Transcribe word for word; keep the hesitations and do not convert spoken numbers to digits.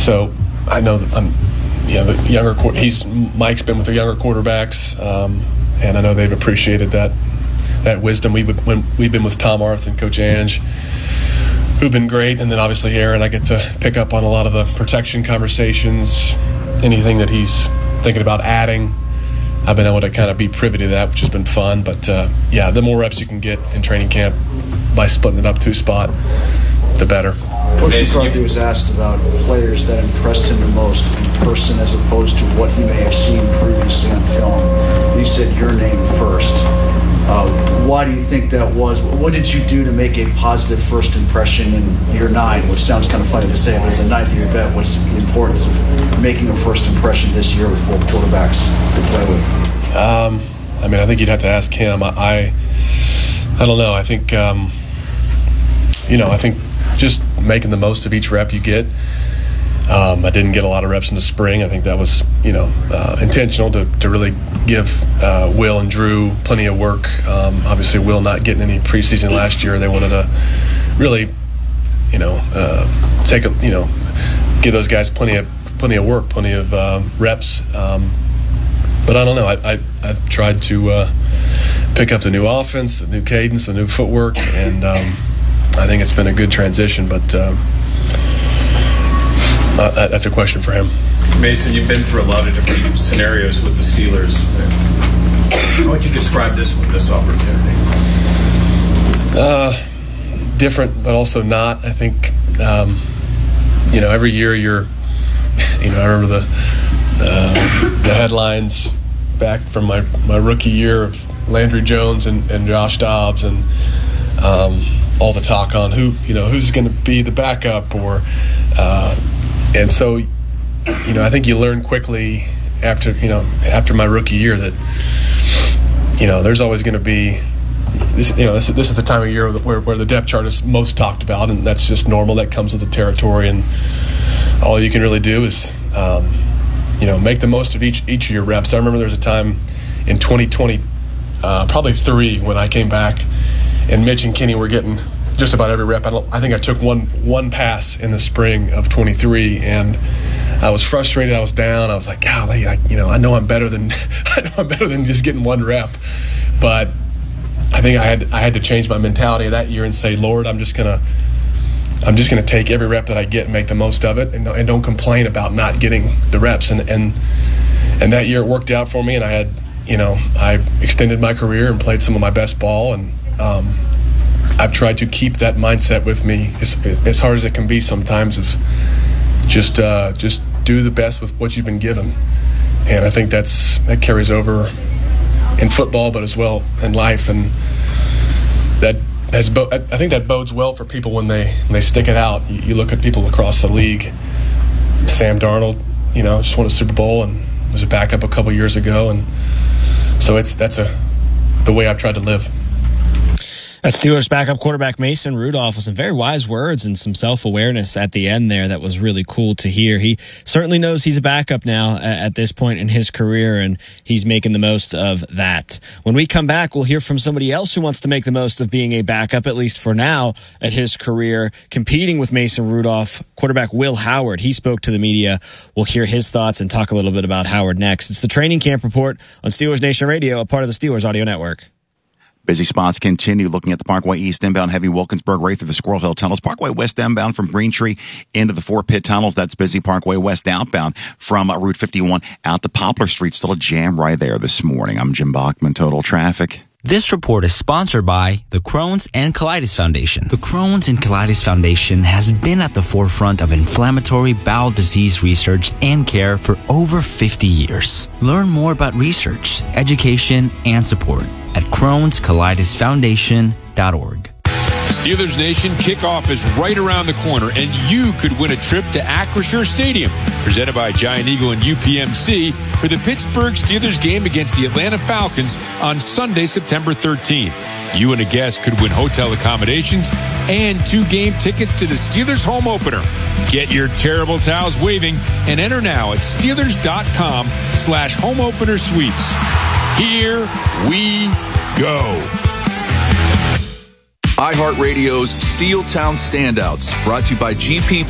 so I know that I'm, you know, the younger, he's, Mike's been with the younger quarterbacks, um, and I know they've appreciated that that wisdom. We've, when, we've been with Tom Arth and Coach Ange, who've been great, and then obviously Aaron, I get to pick up on a lot of the protection conversations, anything that he's thinking about adding. I've been able to kind of be privy to that, which has been fun. But, uh, yeah, the more reps you can get in training camp by splitting it up to a spot, the better. Coach McCarthy was asked about players that impressed him the most in person as opposed to what he may have seen previously on film. He said your name first. Uh, why do you think that was? What did you do to make a positive first impression in year nine, which sounds kind of funny to say, but as a ninth-year vet, what's the importance of making a first impression this year with four quarterbacks to play with? Um, I mean, I think you'd have to ask him. I, I, I don't know. I think, um, you know, I think just making the most of each rep you get. Um, I didn't get a lot of reps in the spring. I think that was, you know, uh, intentional to, to really give uh, Will and Drew plenty of work. Um, obviously, Will not getting any preseason last year. They wanted to really, you know, uh, take a, you know, give those guys plenty of plenty of work, plenty of uh, reps. Um, but I don't know. I, I I've tried to uh, pick up the new offense, the new cadence, the new footwork, and um, I think it's been a good transition. But uh, Uh, that's a question for him. Mason, you've been through a lot of different scenarios with the Steelers. How would you describe this one, this opportunity? Uh, different, but also not. I think, um, you know, every year you're, you know, I remember the uh, the headlines back from my, my rookie year of Landry Jones and, and Josh Dobbs, and um, all the talk on who, you know, who's going to be the backup, or uh, and so, you know, I think you learn quickly after, you know, after my rookie year that, you know, there's always going to be, this, you know, this, this is the time of year where, where the depth chart is most talked about, and that's just normal. That comes with the territory, and all you can really do is, um, you know, make the most of each each of your reps. I remember there was a time in twenty twenty, uh, probably three, when I came back, and Mitch and Kenny were getting just about every rep. I, don't, I think I took one one pass in the spring of twenty-three, and I was frustrated. I was down. I was like, golly, I, you know, I know I'm better than I know I'm better than just getting one rep. But I think I had I had to change my mentality that year and say, Lord, I'm just gonna I'm just gonna take every rep that I get and make the most of it, and, and don't complain about not getting the reps. And and and that year it worked out for me, and I had, you know, I extended my career and played some of my best ball, and um, I've tried to keep that mindset with me as, as hard as it can be sometimes, of just uh, just do the best with what you've been given. And I think that's that carries over in football, but as well in life. And that has bo- I think that bodes well for people when they when they stick it out. You, you look at people across the league. Sam Darnold, you know, just won a Super Bowl and was a backup a couple years ago, and so it's that's a the way I've tried to live. That's Steelers backup quarterback Mason Rudolph with some very wise words and some self-awareness at the end there that was really cool to hear. He certainly knows he's a backup now at this point in his career, and he's making the most of that. When we come back, we'll hear from somebody else who wants to make the most of being a backup, at least for now, at his career, competing with Mason Rudolph. Quarterback Will Howard, he spoke to the media. We'll hear his thoughts and talk a little bit about Howard next. It's the Training Camp Report on Steelers Nation Radio, a part of the Steelers Audio Network. Busy spots continue. Looking at the Parkway East inbound, heavy Wilkinsburg right through the Squirrel Hill tunnels. Parkway West inbound from Green Tree into the Four Pit tunnels. That's busy. Parkway West outbound from uh, Route fifty-one out to Poplar Street. Still a jam right there this morning. I'm Jim Bachman, Total Traffic. This report is sponsored by the Crohn's and Colitis Foundation. The Crohn's and Colitis Foundation has been at the forefront of inflammatory bowel disease research and care for over fifty years. Learn more about research, education, and support at crohns colitis foundation dot org. Steelers Nation kickoff is right around the corner, and you could win a trip to Acrisure Stadium, presented by Giant Eagle and U P M C, for the Pittsburgh Steelers game against the Atlanta Falcons on Sunday, September thirteenth. You and a guest could win hotel accommodations and two game tickets to the Steelers home opener. Get your terrible towels waving and enter now at Steelers.com slash home opener sweeps. Here we go. iHeartRadio's Steel Town Standouts, brought to you by G P